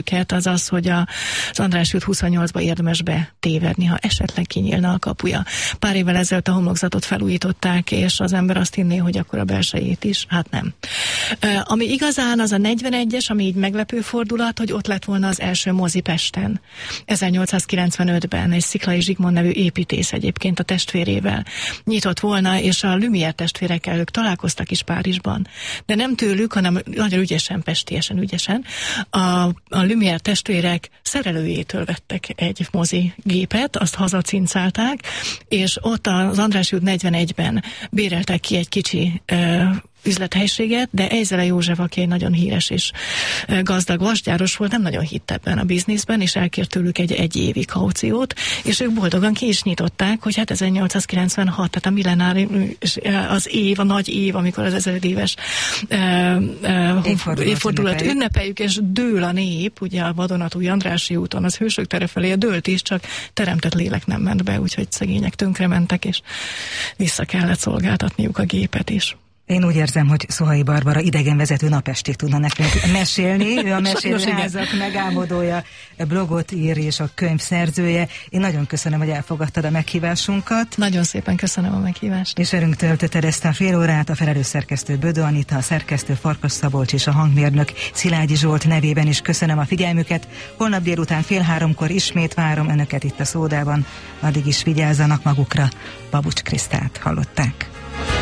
az az, hogy az András út 28-ba érdemes betévedni, ha esetleg kinyílna a kapuja. Pár évvel ezelőtt a homlokzatot felújították, és az ember azt hinné, hogy akkor a belsejét is. Hát nem. Ami igazán az a 41-es, ami így meglepő fordulat, hogy ott lett volna az első mozi Pesten. 1895-ben egy Sziklay Zsigmond nevű építész egyébként a testvérével nyitott volna, és a Lumière testvérekkel ők találkoztak is Párizsban. De nem tőlük, hanem nagyon ügyesen, pestiesen ügyesen. A Lumière testvérek szerelőjétől vettek egy mozigépet, azt hazacincálták, és ott az András út 41-ben béreltek ki egy kicsi üzlethelyiséget, de Ejzele József, aki egy nagyon híres és gazdag vasgyáros volt, nem nagyon hitt ebben a bizniszben, és elkért tőlük egy évi kauciót, és ők boldogan ki is nyitották, hogy hát 1896, tehát a millenári az év, a nagy év, amikor az 1000 éves évfordulat ünnepeljük, és dől a nép, ugye a vadonatúj Andrássy úton, az Hősök tere felé dőlt is, csak teremtett lélek nem ment be, úgyhogy szegények tönkrementek, és vissza kellett szolgáltatniuk a gépet is. Én úgy érzem, hogy Szohai Barbara idegenvezető napestig tudna nekünk mesélni. Ő a mesélőházak megálmodója, blogot ír és a könyv szerzője. Én nagyon köszönöm, hogy elfogadtad a meghívásunkat. Nagyon szépen köszönöm a meghívást. És velünk töltötted ezt a fél órát, a felelős szerkesztő Bödö Anita, a szerkesztő Farkas Szabolcs és a hangmérnök Szilágyi Zsolt nevében is köszönöm a figyelmüket. Holnap délután 14:30 ismét várom önöket itt a Szódában. Addig is vigyázzanak magukra. Babucs Krisztát hallották.